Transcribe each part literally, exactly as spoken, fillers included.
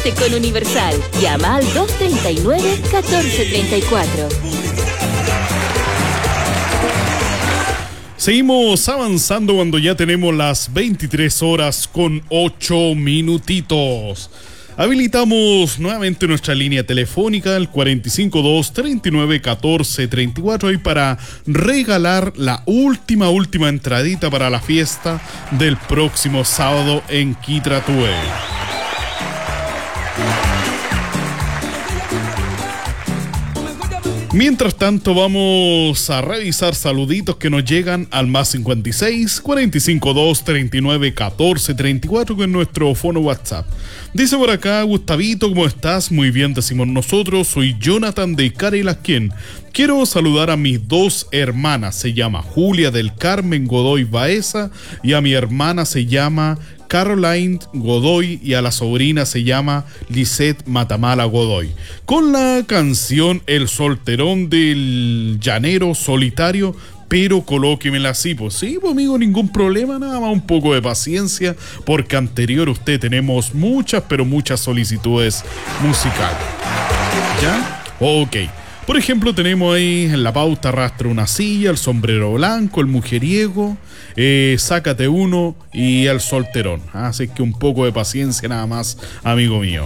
Comunícate con Universal. Llama al dos tres nueve, uno cuatro tres cuatro. Seguimos avanzando cuando ya tenemos las veintitrés horas con ocho minutitos. Habilitamos nuevamente nuestra línea telefónica, el cuatro cinco dos, tres nueve, uno cuatro tres cuatro, y para regalar la última, última entradita para la fiesta del próximo sábado en Quitratue. Mientras tanto, vamos a revisar saluditos que nos llegan al más cincuenta y seis, cuarenta y cinco dos, treinta y nueve, catorce, treinta y cuatro, que es nuestro fono WhatsApp. Dice por acá: Gustavito, ¿cómo estás? Muy bien, decimos nosotros. Soy Jonathan de Carilasquén. Quiero saludar a mis dos hermanas. Se llama Julia del Carmen Godoy Baeza, y a mi hermana se llama Caroline Godoy, y a la sobrina se llama Lisette Matamala Godoy, con la canción El Solterón del Llanero Solitario, pero colóquemela así. Pues sí, pues amigo, ningún problema, nada más un poco de paciencia, porque anterior usted tenemos muchas, pero muchas solicitudes musicales. ¿Ya? Ok. Por ejemplo, tenemos ahí en la pauta Arrastra una silla, El sombrero blanco, El mujeriego, eh, Sácate uno y El solterón. Así que un poco de paciencia nada más, amigo mío.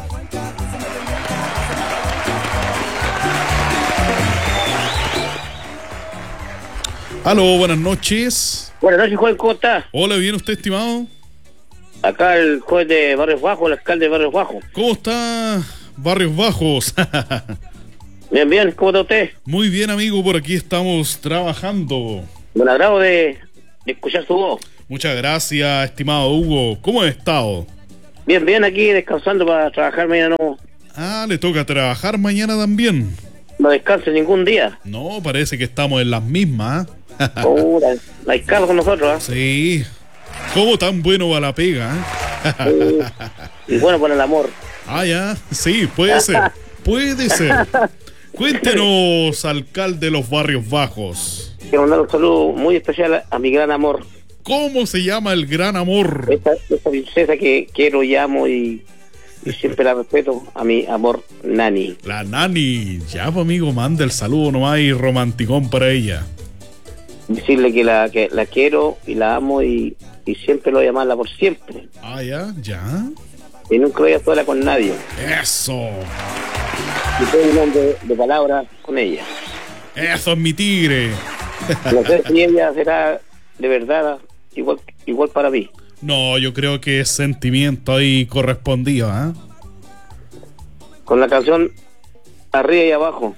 Aló, buenas noches. Buenas noches, joven, ¿cómo está? Hola, ¿bien usted, estimado? Acá el joven de Barrios Bajos, el alcalde de Barrios Bajos. ¿Cómo está Barrios Bajos? Bien, bien, ¿cómo está usted? Muy bien, amigo, por aquí estamos trabajando. Me agrado de, de escuchar su voz. Muchas gracias, estimado Hugo. ¿Cómo ha estado? Bien, bien, aquí descansando para trabajar mañana. No, Ah, le toca trabajar mañana también. no descanse ningún día. No, parece que estamos en las mismas. ¿eh? Oh, la, la escala con nosotros, ¿eh? Sí. ¿Cómo tan bueno va la pega? ¿eh? Sí. Y bueno, por el amor. Ah, ya. Sí, puede ser. Puede ser. Cuéntenos, alcalde de los Barrios Bajos. Quiero mandar un saludo muy especial a, a mi gran amor. ¿Cómo se llama el gran amor? Esta, esta princesa que quiero y amo y, y siempre la respeto, a mi amor, Nani. La Nani. Ya, pues, amigo, manda el saludo nomás y romanticón para ella. Decirle que la que la quiero y la amo y, y siempre lo voy a amarla por siempre. Ah, ya, ya. Y nunca voy a sola con nadie. Eso. Y tengo un nombre de palabras con ella. Eso es mi tigre. No sé si ella será de verdad igual igual para mí. No, yo creo que es sentimiento ahí correspondido, ¿eh? Con la canción Arriba y Abajo.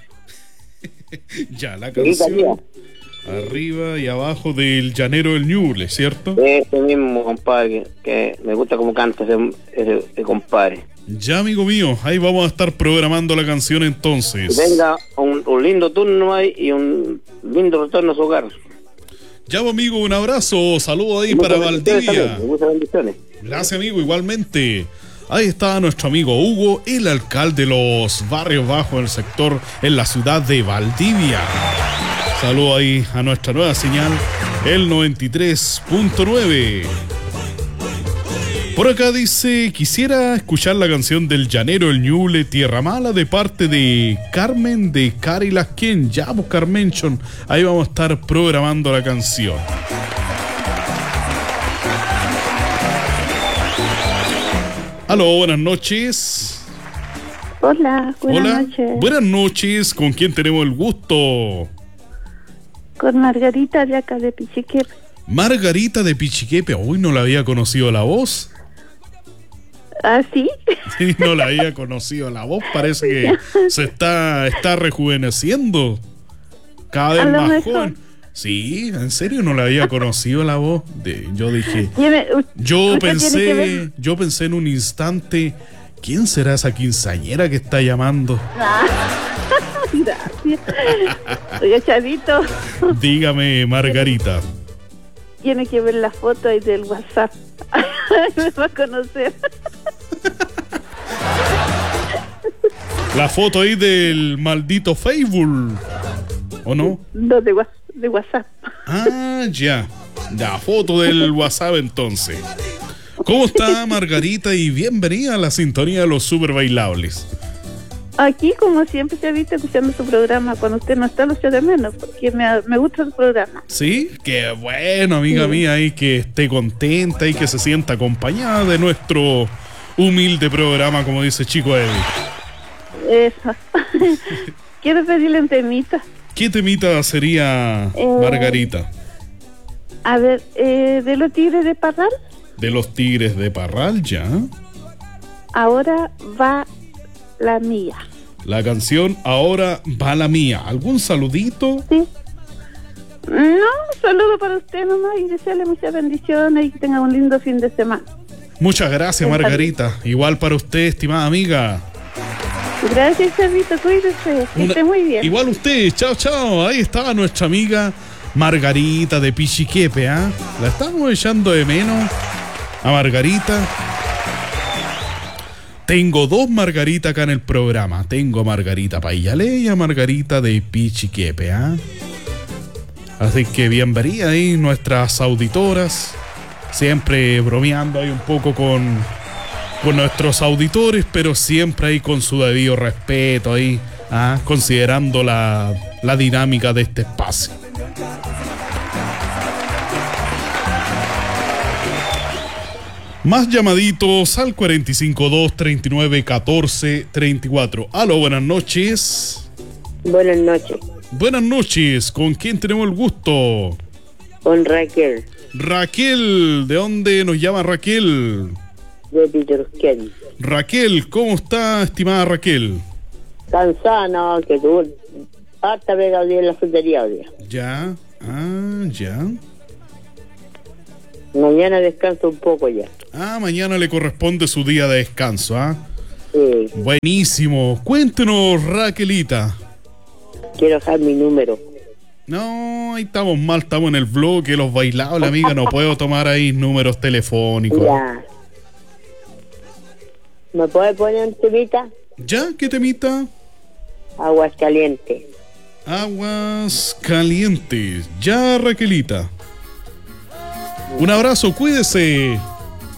Ya, la canción Arriba y Abajo del Llanero del Ñuble, ¿cierto? Ese mismo compadre, que, que me gusta cómo canta ese, ese, ese compadre. Ya, amigo mío, ahí vamos a estar programando la canción Que entonces. tenga un, un lindo turno ahí y un lindo retorno a su hogar. Ya, amigo, un abrazo, saludo ahí Muchas para bendiciones Valdivia. también, muchas bendiciones. Gracias, amigo, igualmente. Ahí está nuestro amigo Hugo, el alcalde de los Barrios Bajos del sector en la ciudad de Valdivia. Saludo ahí a nuestra nueva señal, el noventa y tres punto nueve. Por acá dice: quisiera escuchar la canción del Llanero el Ñuble, Tierra Mala, de parte de Carmen de Carilasquén. Ya, pues, Carmenchon, ahí vamos a estar programando la canción. Aló, buenas noches. Hola, buenas Hola. noches. Buenas noches, ¿con quién tenemos el gusto? Con Margarita de acá de Pichiquepe. Margarita de Pichiquepe. Uy, no la había conocido la voz. ¿Ah, sí? Sí, no la había conocido la voz. Parece que se está, está rejuveneciendo. Cada vez A lo más mejor. joven. Sí, en serio no la había conocido la voz. De, yo dije, Tiene- u- yo usted tiene que pensé, ver- yo pensé en un instante, ¿quién será esa quinceañera que está llamando? Ah, gracias. Oiga, Chavito, Dígame, Margarita. tiene que ver la foto ahí del WhatsApp. Me va a conocer. La foto ahí del maldito Facebook, ¿o no? No, de, wa- de WhatsApp. Ah, ya. La foto del WhatsApp entonces. ¿Cómo está Margarita? Y bienvenida a la sintonía de los super bailables. Aquí, como siempre, se ha visto escuchando su programa. Cuando usted no está, lo echo de menos, porque me, me gusta su programa. Sí, qué bueno, amiga Sí. mía, y que esté contenta y que se sienta acompañada de nuestro humilde programa, como dice Chico Eddie. Eso. Quiero pedirle un temita. ¿Qué temita sería, Eh, Margarita? A ver, eh, de los Tigres de Parral, De los Tigres de Parral, ya. ahora va la mía. La canción Ahora va la mía. ¿Algún saludito? ¿Sí? No, un saludo para usted nomás y desearle muchas bendiciones y que tenga un lindo fin de semana. Muchas gracias, Margarita. Igual para usted, estimada amiga. Gracias, Chavito, cuídese, que Una- esté muy bien. Igual usted, chao, chao. Ahí estaba nuestra amiga Margarita de Pichiquepe, ¿ah? La estamos echando de menos a Margarita. Tengo dos Margaritas acá en el programa. Tengo a Margarita Payale y a Margarita de Pichiquepe, ¿ah? Así que bienvenida ahí nuestras auditoras. Siempre bromeando ahí un poco con, con nuestros auditores, pero siempre ahí con su debido respeto ahí, ¿ah? Considerando la, la dinámica de este espacio. Más llamaditos al cuatro cinco dos, tres nueve, uno cuatro, tres cuatro. Aló, buenas noches. Buenas noches, Buenas noches, ¿con quién tenemos el gusto? con Raquel Raquel, ¿de dónde nos llama Raquel? de Pitorquén. Raquel, ¿cómo está, estimada Raquel? Cansada, no, que tú harta pega hoy día en la frutería hoy día. Ya, ah, ya. Mañana descanso un poco ya. Ah, mañana le corresponde su día de descanso, ¿ah? Sí, Buenísimo. Cuéntenos, Raquelita. quiero dejar mi número. No, ahí estamos mal, estamos en el bloque, los bailables, amiga, no puedo tomar ahí números telefónicos. Ya. ¿Me puede poner un temita? ¿Ya? ¿Qué temita? Aguas calientes. Aguas calientes. Ya, Raquelita. Un abrazo, cuídese.